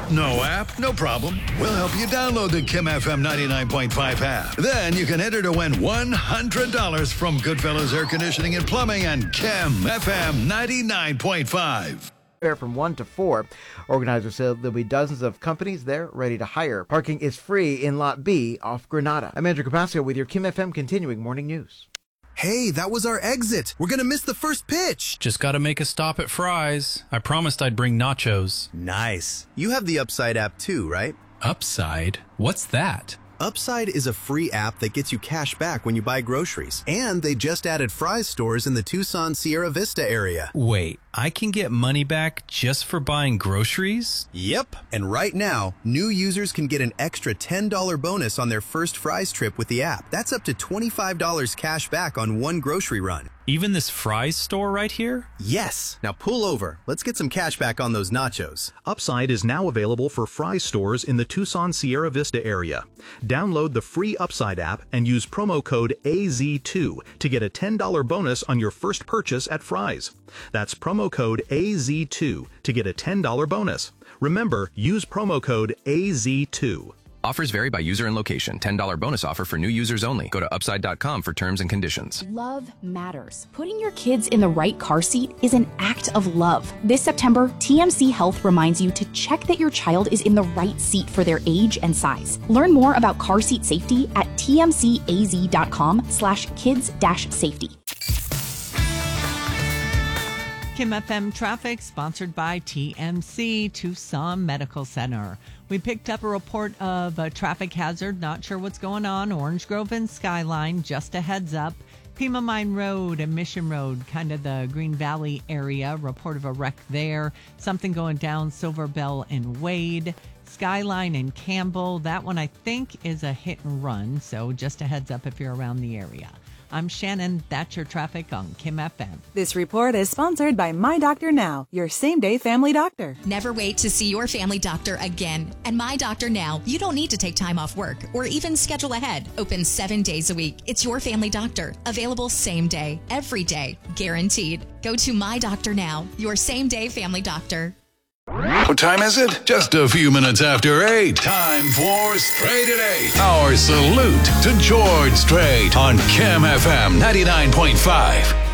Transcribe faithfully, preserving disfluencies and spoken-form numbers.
No app? No problem. We'll help you download the Kim F M ninety-nine point five app. Then you can enter to win one hundred dollars from Goodfellas Air Conditioning and Plumbing and Kim F M ninety-nine point five. From one to four. Organizers said there'll be dozens of companies there ready to hire. Parking is free in Lot B off Granada. I'm Andrew Capascio with your Kim F M Continuing Morning News. Hey, that was our exit. We're going to miss the first pitch. Just got to make a stop at Fry's. I promised I'd bring nachos. Nice. You have the Upside app too, right? Upside? What's that? Upside is a free app that gets you cash back when you buy groceries. And they just added Fry's stores in the Tucson Sierra Vista area. Wait, I can get money back just for buying groceries? Yep. And right now, new users can get an extra ten dollars bonus on their first Fry's trip with the app. That's up to twenty-five dollars cash back on one grocery run. Even this Fry's store right here? Yes. Now pull over. Let's get some cash back on those nachos. Upside is now available for Fry's stores in the Tucson Sierra Vista area. Download the free Upside app and use promo code A Z two to get a ten dollars bonus on your first purchase at Fry's. That's promo code A Z two to get a ten dollars bonus. Remember, use promo code A Z two. Offers vary by user and location. ten dollars bonus offer for new users only. Go to upside dot com for terms and conditions. Love matters. Putting your kids in the right car seat is an act of love. This September, T M C Health reminds you to check that your child is in the right seat for their age and size. Learn more about car seat safety at tmcaz dot com slash kids dash safety. Kim F M Traffic, sponsored by T M C Tucson Medical Center. We picked up a report of a traffic hazard. Not sure what's going on. Orange Grove and Skyline, just a heads up. Pima Mine Road and Mission Road, kind of the Green Valley area. Report of a wreck there. Something going down Silver Bell and Wade. Skyline and Campbell. That one, I think, is a hit and run. So just a heads up if you're around the area. I'm Shannon. That's your traffic on Kim F M. This report is sponsored by My Doctor Now, your same-day family doctor. Never wait to see your family doctor again. At My Doctor Now, you don't need to take time off work or even schedule ahead. Open seven days a week. It's your family doctor. Available same day, every day, guaranteed. Go to My Doctor Now, your same-day family doctor. What time is it? Just a few minutes after eight. Time for Straight at eight. Our salute to George Strait on Kim F M ninety-nine point five.